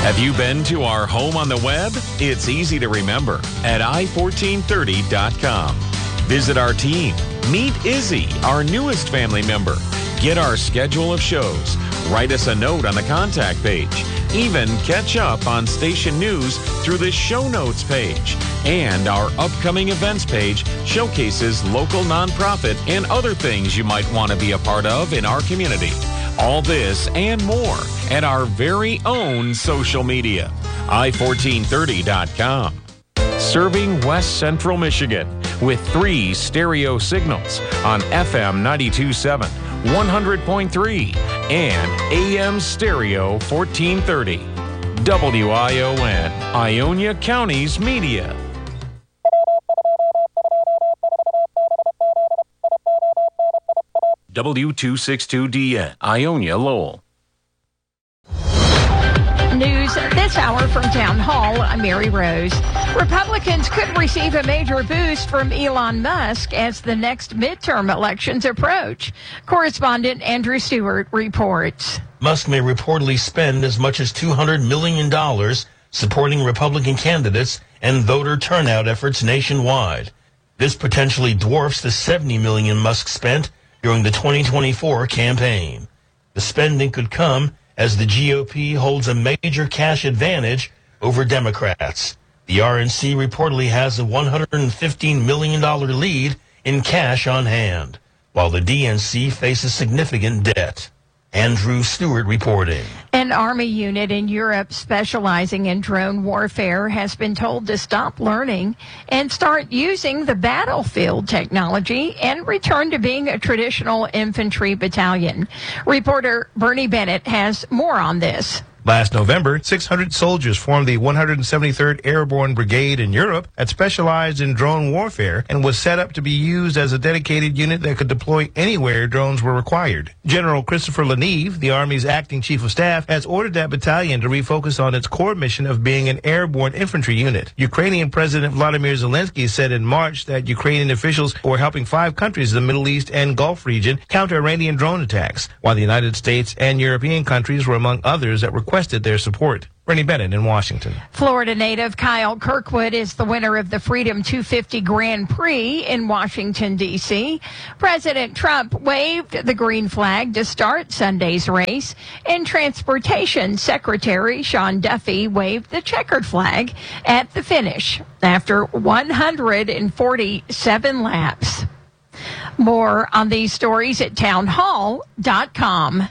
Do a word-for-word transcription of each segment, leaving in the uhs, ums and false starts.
Have you been to our home on the web? It's easy to remember at i fourteen thirty dot com. Visit our team. Meet Izzy, our newest family member. Get our schedule of shows. Write us a note on the contact page. Even catch up on station news through the show notes page. And our upcoming events page showcases local nonprofit and other things you might want to be a part of in our community. All this and more at our very own social media. i fourteen thirty dot com. Serving West Central Michigan with three stereo signals on F M ninety-two point seven, one hundred point three, and A M stereo fourteen thirty. W I O N, Ionia County's media. W two sixty-two D N, Ionia, Lowell. News this hour from Town Hall. I'm Mary Rose. Republicans could receive a major boost from Elon Musk as the next midterm elections approach. Correspondent Andrew Stewart reports. Musk may reportedly spend as much as two hundred million dollars supporting Republican candidates and voter turnout efforts nationwide. This potentially dwarfs the seventy million dollars Musk spent during the twenty twenty-four campaign. The spending could come as the G O P holds a major cash advantage over Democrats. The R N C reportedly has a one hundred fifteen million dollars lead in cash on hand, while the D N C faces significant debt. Andrew Stewart reporting. An Army unit in Europe specializing in drone warfare has been told to stop learning and start using the battlefield technology and return to being a traditional infantry battalion. Reporter Bernie Bennett has more on this. Last November, six hundred soldiers formed the one hundred seventy-third Airborne Brigade in Europe that specialized in drone warfare and was set up to be used as a dedicated unit that could deploy anywhere drones were required. General Christopher Leneve, the Army's acting chief of staff, has ordered that battalion to refocus on its core mission of being an airborne infantry unit. Ukrainian President Vladimir Zelensky said in March that Ukrainian officials were helping five countries in the Middle East and Gulf region counter Iranian drone attacks, while the United States and European countries were among others that requested their support. Bernie Bennett in Washington. Florida native Kyle Kirkwood is the winner of the Freedom two fifty Grand Prix in Washington, D C President Trump waved the green flag to start Sunday's race, and Transportation Secretary Sean Duffy waved the checkered flag at the finish after one hundred forty-seven laps. More on these stories at town hall dot com.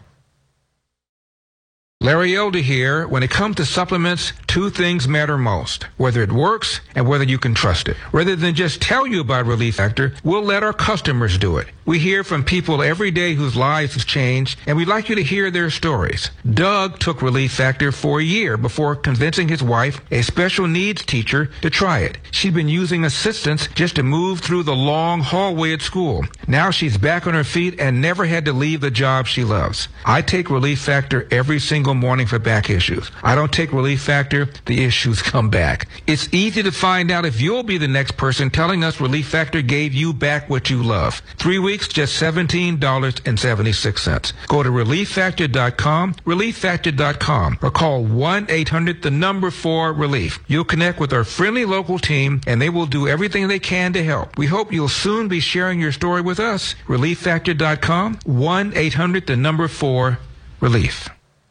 Larry Elder here. When it comes to supplements, two things matter most: whether it works and whether you can trust it. Rather than just tell you about Relief Factor, we'll let our customers do it. We hear from people every day whose lives have changed, and we'd like you to hear their stories. Doug took Relief Factor for a year before convincing his wife, a special needs teacher, to try it. She'd been using assistance just to move through the long hallway at school. Now she's back on her feet and never had to leave the job she loves. I take Relief Factor every single morning for back issues. I don't take Relief Factor, the issues come back. It's easy to find out if you'll be the next person telling us Relief Factor gave you back what you love. Three weeks, just seventeen dollars and seventy-six cents. Go to relief factor dot com, relief factor dot com, or call one eight hundred the number four relief. You'll connect with our friendly local team, and they will do everything they can to help. We hope you'll soon be sharing your story with us. relief factor dot com, one eight hundred the number four relief.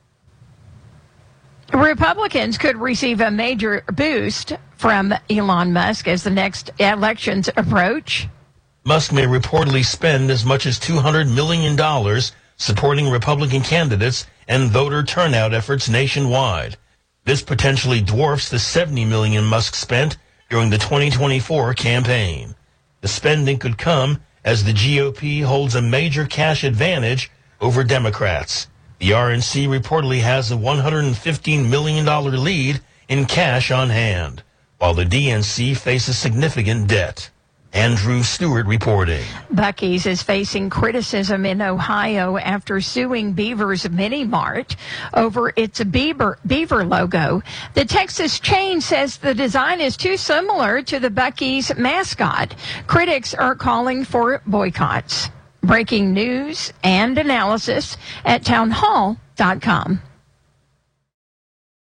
Republicans could receive a major boost from Elon Musk as the next elections approach. Musk may reportedly spend as much as two hundred million dollars supporting Republican candidates and voter turnout efforts nationwide. This potentially dwarfs the seventy million dollars Musk spent during the twenty twenty-four campaign. The spending could come as the G O P holds a major cash advantage over Democrats. The R N C reportedly has a one hundred fifteen million dollars lead in cash on hand, while the D N C faces significant debt. Andrew Stewart reporting. Buc-ee's is facing criticism in Ohio after suing Beaver's Mini Mart over its beaver, beaver logo. The Texas chain says the design is too similar to the Buc-ee's mascot. Critics are calling for boycotts. Breaking news and analysis at town hall dot com.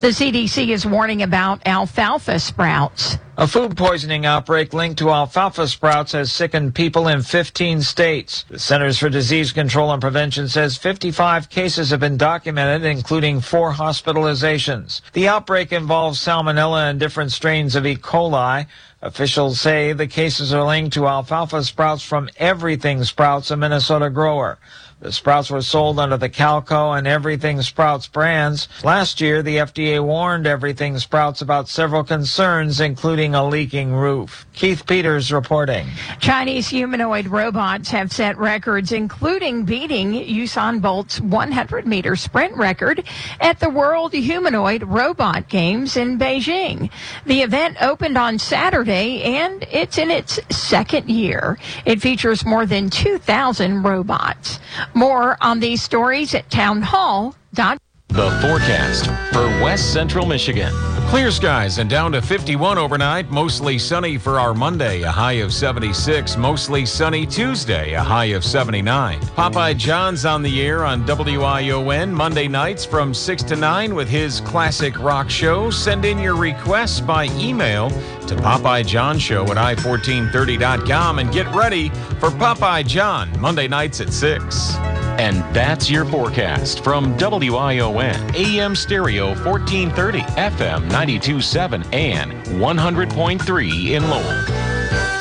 The C D C is warning about alfalfa sprouts. A food poisoning outbreak linked to alfalfa sprouts has sickened people in fifteen states. The Centers for Disease Control and Prevention says fifty-five cases have been documented, including four hospitalizations. The outbreak involves salmonella and different strains of E. coli. Officials say the cases are linked to alfalfa sprouts from Everything Sprouts, a Minnesota grower. The sprouts were sold under the Calco and Everything Sprouts brands. Last year, the F D A warned Everything Sprouts about several concerns, including a leaking roof. Keith Peters reporting. Chinese humanoid robots have set records, including beating Usain Bolt's one hundred meter sprint record at the World Humanoid Robot Games in Beijing. The event opened on Saturday, and it's in its second year. It features more than two thousand robots. More on these stories at townhall dot com. The forecast for West Central Michigan. Clear skies and down to fifty-one overnight. Mostly sunny for our Monday, a high of seventy-six. Mostly sunny Tuesday, a high of seventy-nine. Popeye John's on the air on W I O N Monday nights from six to nine with his classic rock show. Send in your requests by email to Popeye John Show at i fourteen thirty dot com and get ready for Popeye John Monday nights at six. And that's your forecast from W I O N, A M Stereo fourteen thirty, F M ninety-two point seven, and one hundred point three in Lowell.